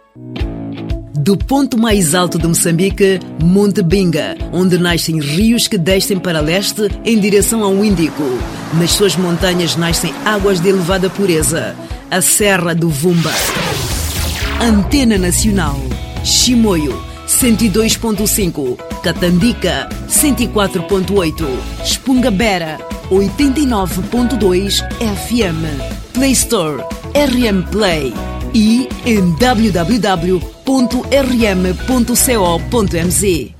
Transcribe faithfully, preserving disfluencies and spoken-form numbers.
Do ponto mais alto de Moçambique, Monte Binga, onde nascem rios que descem para leste em direção ao Índico. Nas suas montanhas nascem águas de elevada pureza. A Serra do Vumba. Antena Nacional. Chimoio, cento e dois ponto cinco. Catandica, cento e quatro ponto oito. Espungabera, oitenta e nove ponto dois F M. Play Store, R M Play. E em w w w ponto r m ponto co ponto m z.